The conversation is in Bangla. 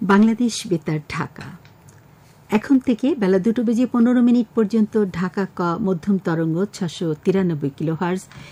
বাংলাদেশ বেতার ঢাকা এখন থেকে বেলা 2:15 পর্যন্ত ঢাকা ক মধ্যম তরঙ্গ 693 কিলোহার্জ